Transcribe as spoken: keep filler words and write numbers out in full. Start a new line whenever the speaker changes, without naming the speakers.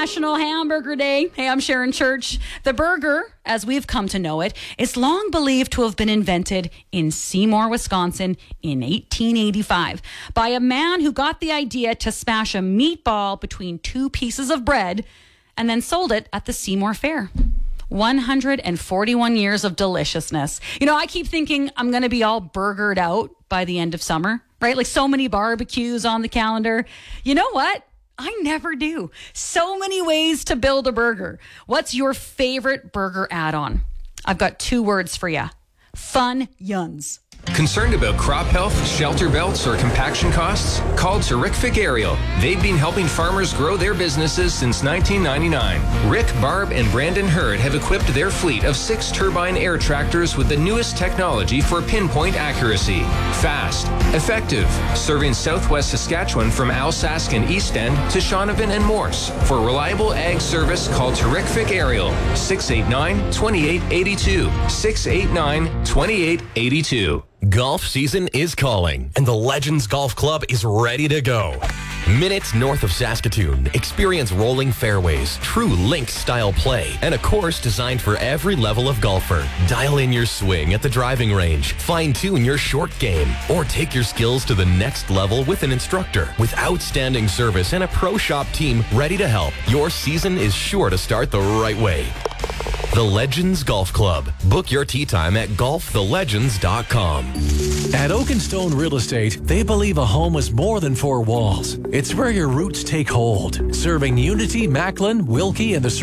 National Hamburger Day. Hey, I'm Sharon Church. The burger, as we've come to know it, is long believed to have been invented in Seymour, Wisconsin in eighteen eighty-five by a man who got the idea to smash a meatball between two pieces of bread and then sold it at the Seymour Fair. one hundred forty-one years of deliciousness. You know, I keep thinking I'm going to be all burgered out by the end of summer, right? Like so many barbecues on the calendar. You know what? I never do. So many ways to build a burger. What's your favorite burger add-on? I've got two words for you. Fun yuns.
Concerned about crop health, shelter belts, or compaction costs? Call Terrific Aerial. They've been helping farmers grow their businesses since nineteen ninety-nine. Rick, Barb, and Brandon Hurd have equipped their fleet of six turbine air tractors with the newest technology for pinpoint accuracy. Fast, effective, serving southwest Saskatchewan from Alsask and East End to Shaunavon and Morse. For reliable ag service, call Terrific Aerial. six eight nine, two eight eight two. six eight nine, two eight eight two.
Golf season is calling, and the Legends Golf Club is ready to go. Minutes north of Saskatoon, experience rolling fairways, true links-style play, and a course designed for every level of golfer. Dial in your swing at the driving range, fine-tune your short game, or take your skills to the next level with an instructor. With outstanding service and a pro shop team ready to help, your season is sure to start the right way. The Legends Golf Club. Book your tee time at golf the legends dot com.
At Oakenstone Real Estate, they believe a home is more than four walls. It's where your roots take hold. Serving Unity, Macklin, Wilkie, and the